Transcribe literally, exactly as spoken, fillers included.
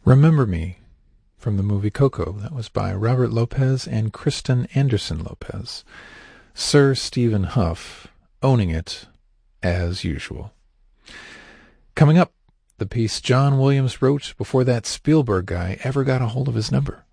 Remember Me from the movie Coco. That was by Robert Lopez and Kristen Anderson Lopez. Sir Stephen Huff owning it as usual. Coming up, the piece John Williams wrote before that Spielberg guy ever got a hold of his number.